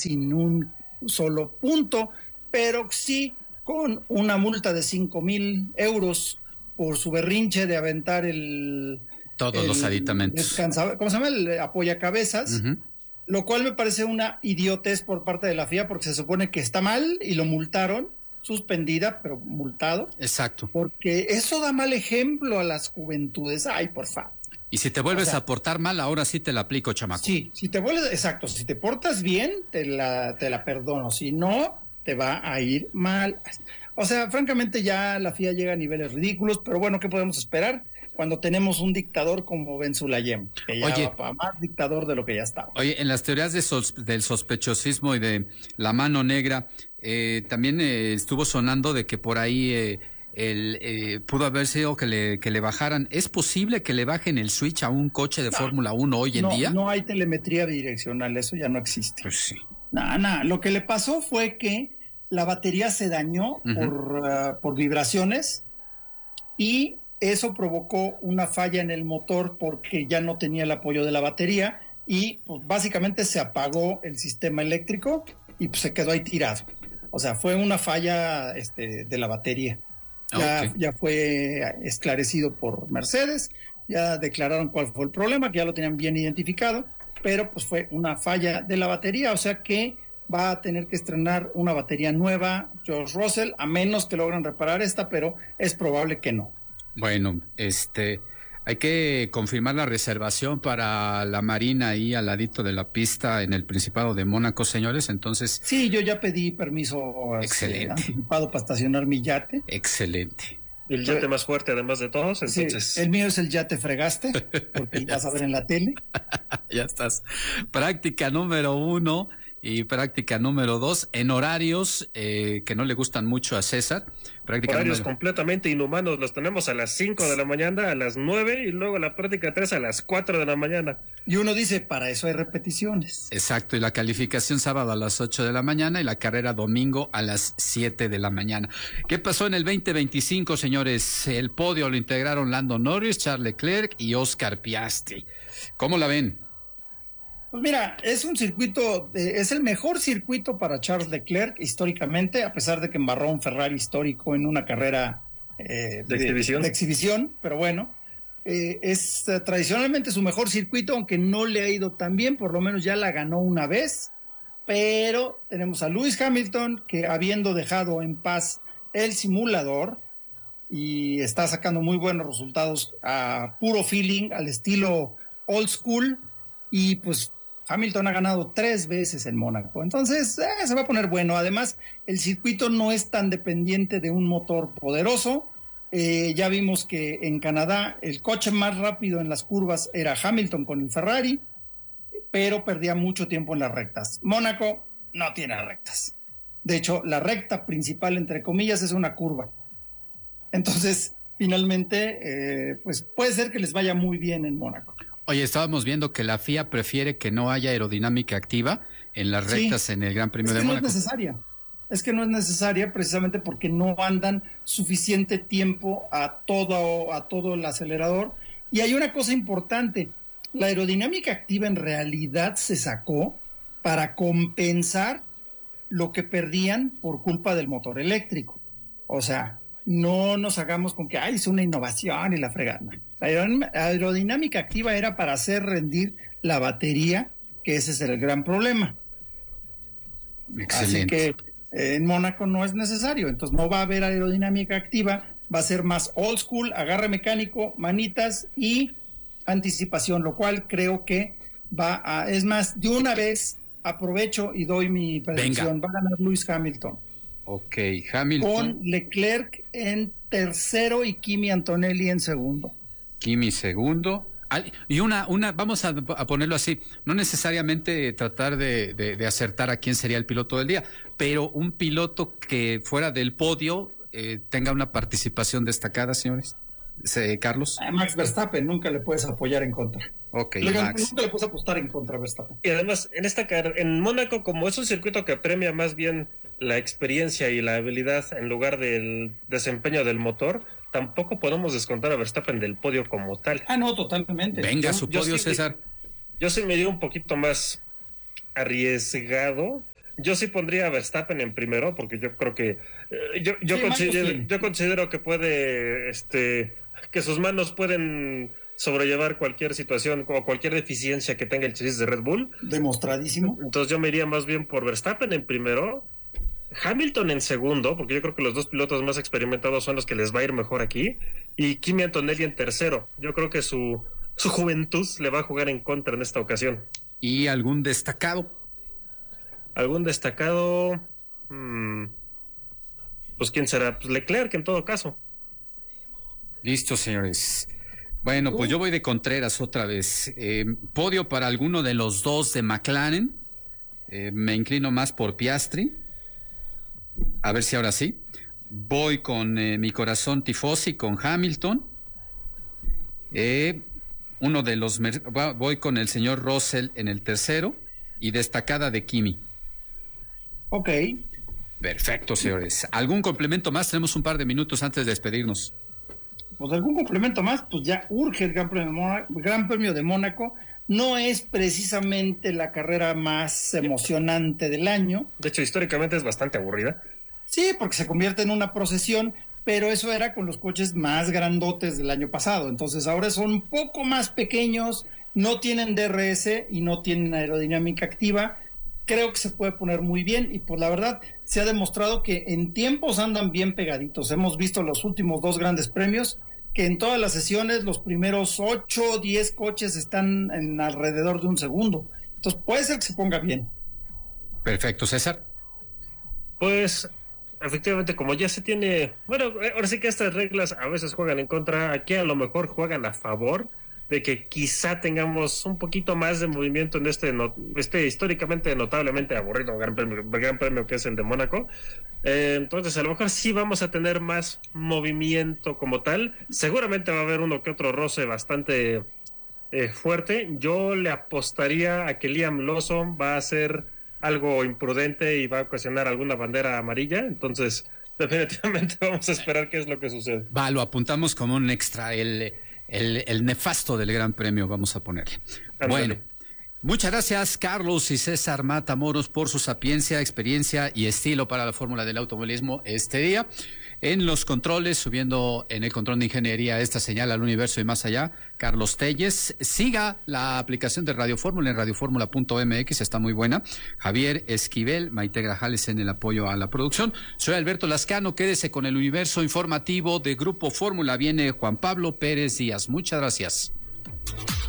sin un solo punto, pero sí con una multa de 5,000 euros por su berrinche de aventar todos los aditamentos. ¿Cómo se llama? El apoyacabezas, lo cual me parece una idiotez por parte de la FIA, porque se supone que está mal y lo multaron, suspendida, pero multado. Exacto. Porque eso da mal ejemplo a las juventudes. Ay, por favor. Y si te vuelves a portar mal, ahora sí te la aplico, chamaco. Sí, si te vuelves, exacto, si te portas bien, te la perdono, si no, te va a ir mal. O sea, francamente ya la FIA llega a niveles ridículos, pero bueno, ¿qué podemos esperar cuando tenemos un dictador como Ben Sulayem, que ya va para más dictador de lo que ya estaba? Oye, en las teorías del sospechosismo y de la mano negra, también estuvo sonando de que por ahí pudo haber sido que le bajaran. ¿Es posible que le bajen el switch a un coche de Fórmula 1 hoy en día? No hay telemetría bidireccional, eso ya no existe. Pues sí. Nada, lo que le pasó fue que la batería se dañó por vibraciones y eso provocó una falla en el motor porque ya no tenía el apoyo de la batería y pues, básicamente se apagó el sistema eléctrico y pues, se quedó ahí tirado. O sea, fue una falla de la batería. Ya fue esclarecido por Mercedes, ya declararon cuál fue el problema, que ya lo tenían bien identificado, pero pues fue una falla de la batería, o sea que va a tener que estrenar una batería nueva George Russell, a menos que logren reparar esta, pero es probable que no. Bueno, hay que confirmar la reservación para la Marina ahí al ladito de la pista en el Principado de Mónaco, señores, entonces... Sí, yo ya pedí permiso anticipado para estacionar mi yate. Excelente. El yate más fuerte además de todos, entonces... Sí, el mío es el yate fregaste, porque vas a ver en la tele. Ya estás. Práctica número 1 y práctica número 2 en horarios que no le gustan mucho a César. Horarios completamente inhumanos, los tenemos a las 5 de la mañana, a las 9 y luego la práctica 3 a las 4 de la mañana. Y uno dice, para eso hay repeticiones. Exacto, y la calificación sábado a las 8 de la mañana y la carrera domingo a las 7 de la mañana. ¿Qué pasó en el 2025, señores? El podio lo integraron Lando Norris, Charles Leclerc y Oscar Piastri. ¿Cómo la ven? Pues mira, es un circuito, es el mejor circuito para Charles Leclerc históricamente, a pesar de que embarró un Ferrari histórico en una carrera de exhibición, pero bueno, es tradicionalmente su mejor circuito, aunque no le ha ido tan bien, por lo menos ya la ganó una vez, pero tenemos a Lewis Hamilton, que habiendo dejado en paz el simulador y está sacando muy buenos resultados a puro feeling, al estilo old school, y pues Hamilton ha ganado 3 veces en Mónaco, entonces se va a poner bueno. Además, el circuito no es tan dependiente de un motor poderoso. Ya vimos que en Canadá el coche más rápido en las curvas era Hamilton con el Ferrari, pero perdía mucho tiempo en las rectas. Mónaco no tiene rectas. De hecho, la recta principal, entre comillas, es una curva. Entonces, finalmente, pues puede ser que les vaya muy bien en Mónaco. Oye, estábamos viendo que la FIA prefiere que no haya aerodinámica activa en las rectas en el Gran Premio de Mónaco. Es que no es necesaria precisamente porque no andan suficiente tiempo a todo el acelerador. Y hay una cosa importante, la aerodinámica activa en realidad se sacó para compensar lo que perdían por culpa del motor eléctrico. O sea, no nos hagamos con que es una innovación y la fregada. La aerodinámica activa era para hacer rendir la batería, que ese es el gran problema. Excelente. Así que en Mónaco no es necesario, entonces no va a haber aerodinámica activa, va a ser más old school, agarre mecánico, manitas y anticipación, lo cual creo que es más, de una vez aprovecho y doy mi predicción. Va a ganar Lewis Hamilton. Ok, Hamilton. Con Leclerc en tercero y Kimi Antonelli en segundo. Kimi segundo. Y vamos a ponerlo así, no necesariamente tratar de acertar a quién sería el piloto del día, pero un piloto que fuera del podio tenga una participación destacada, señores. Carlos. Max Verstappen, nunca le puedes apoyar en contra. Ok, Max. Nunca le puedes apostar en contra a Verstappen. Y además, en Mónaco, como es un circuito que premia más bien la experiencia y la habilidad en lugar del desempeño del motor, tampoco podemos descontar a Verstappen del podio como tal. No, totalmente. Venga, su podio, César. Yo sí me digo un poquito más arriesgado yo sí pondría a Verstappen en primero, porque yo creo que yo considero que puede, que sus manos pueden sobrellevar cualquier situación o cualquier deficiencia que tenga el chasis de Red Bull. Demostradísimo. Entonces yo me iría más bien por Verstappen en primero, Hamilton en segundo, porque yo creo que los dos pilotos más experimentados son los que les va a ir mejor aquí, y Kimi Antonelli en tercero. Yo creo que su juventud le va a jugar en contra en esta ocasión. ¿Y algún destacado? ¿Algún destacado? Pues ¿quién será? Pues Leclerc en todo caso. Listo, señores. Bueno, pues yo voy de Contreras otra vez. Podio para alguno de los dos de McLaren. Me inclino más por Piastri. A ver si ahora sí. Voy con mi corazón tifosi, con Hamilton. Voy con el señor Russell en el tercero. Y destacada de Kimi. Ok. Perfecto, señores. ¿Algún complemento más? Tenemos un par de minutos antes de despedirnos. Pues algún complemento más, pues ya urge el Gran Premio de Mónaco. No es precisamente la carrera más emocionante del año. De hecho, históricamente es bastante aburrida. Sí, porque se convierte en una procesión, pero eso era con los coches más grandotes del año pasado. Entonces ahora son un poco más pequeños, no tienen DRS y no tienen aerodinámica activa. Creo que se puede poner muy bien y pues la verdad se ha demostrado que en tiempos andan bien pegaditos. Hemos visto los últimos dos grandes premios que en todas las sesiones los primeros 8 o 10 coches están en alrededor de un segundo. Entonces puede ser que se ponga bien. Perfecto, César. Pues efectivamente, como ya se tiene, bueno, ahora sí que estas reglas a veces juegan en contra, aquí a lo mejor juegan a favor de que quizá tengamos un poquito más de movimiento en este históricamente notablemente aburrido gran premio que es el de Mónaco. Entonces a lo mejor sí vamos a tener más movimiento como tal. Seguramente va a haber uno que otro roce bastante fuerte. Yo le apostaría a que Liam Lawson va a hacer algo imprudente y va a ocasionar alguna bandera amarilla. Entonces definitivamente vamos a esperar qué es lo que sucede. Va, lo apuntamos como un extra, el nefasto del Gran Premio, vamos a ponerle. Andale. Bueno, muchas gracias Carlos y César Matamoros por su sapiencia, experiencia y estilo para la fórmula del automovilismo este día. En los controles, subiendo en el control de ingeniería esta señal al universo y más allá, Carlos Telles. Siga la aplicación de Radio Fórmula en radioformula.mx, está muy buena. Javier Esquivel, Maite Grajales en el apoyo a la producción. Soy Alberto Lascano, quédese con el universo informativo de Grupo Fórmula. Viene Juan Pablo Pérez Díaz. Muchas gracias.